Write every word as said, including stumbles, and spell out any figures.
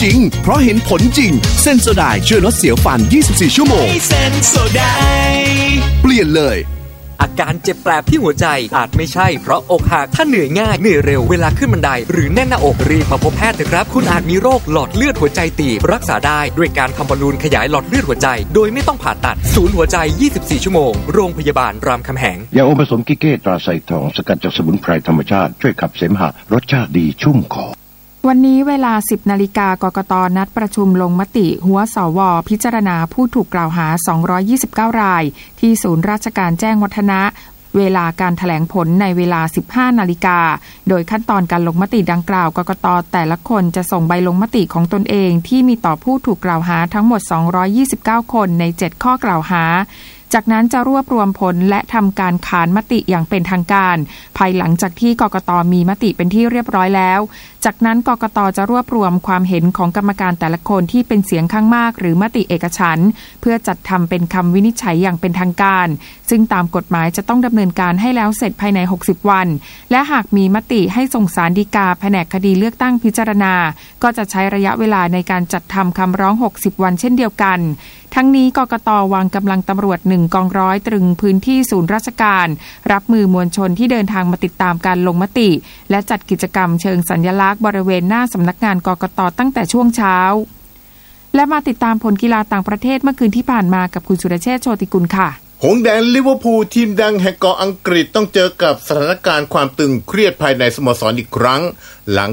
ริงเพราะเห็นผลจริงเซนโซไดช่วยลดเสียวฟันยี่สิบสี่ชั่วโมงเซนโซไดเปลี่ยนเลยอาการเจ็บแปลบที่หัวใจอาจไม่ใช่เพราะอกหักถ้าเหนื่อยง่ายเหนื่อยเร็วเวลาขึ้นบันไดหรือแน่นหน้าอกรีบมาพบแพทย์เถอะครับคุณอาจมีโรคหลอดเลือดหัวใจตีบรักษาได้ด้วยการทำบอลลูนขยายหลอดเลือดหัวใจโดยไม่ต้องผ่าตัดศูนย์หัวใจยี่สิบสี่ชั่วโมงโรงพยาบาลรามคำแหงยาอมผสมกิเก้ตราไซทองสกัดจากสมุนไพรธรรมชาติช่วยขับเสมหะรสชาติดีชุ่มคอวันนี้เวลา สิบนาฬิกา กกต.นัดประชุมลงมติหัวสว.พิจารณาผู้ถูกกล่าวหาสองร้อยยี่สิบเก้ารายที่ศูนย์ราชการแจ้งวัฒนะเวลาการแถลงผลในเวลา สิบห้านาฬิกาโดยขั้นตอนการลงมติดังกล่าวกกต.แต่ละคนจะส่งใบลงมติของตนเองที่มีต่อผู้ถูกกล่าวหาทั้งหมดสองร้อยยี่สิบเก้าคนในเจ็ดข้อกล่าวหาจากนั้นจะรวบรวมผลและทำการขานมติอย่างเป็นทางการภายหลังจากที่กกต.มีมติเป็นที่เรียบร้อยแล้วจากนั้นกกต.จะรวบรวมความเห็นของกรรมการแต่ละคนที่เป็นเสียงข้างมากหรือมติเอกฉันท์เพื่อจัดทำเป็นคำวินิจฉัยอย่างเป็นทางการซึ่งตามกฎหมายจะต้องดำเนินการให้แล้วเสร็จภายในหกสิบวันและหากมีมติให้ส่งศาลฎีกาแผนกคดีเลือกตั้งพิจารณาก็จะใช้ระยะเวลาในการจัดทำคำร้องหกสิบวันเช่นเดียวกันทั้งนี้กกต.วางกำลังตำรวจหนึ่งกองร้อยตรึงพื้นที่ศูนย์ราชการรับมือมวลชนที่เดินทางมาติดตามการลงมติและจัดกิจกรรมเชิงสัญลักษณ์บริเวณหน้าสำนักงานกกต.ตั้งแต่ช่วงเช้าและมาติดตามผลกีฬาต่างประเทศเมื่อคืนที่ผ่านมากับคุณสุรเชษฐ์โชติกุลค่ะหงส์แดงลิเวอร์พูลทีมดังแห่งเกาะอังกฤษต้องเจอกับสถานการณ์ความตึงเครียดภายในสโมสรอีกครั้งหลัง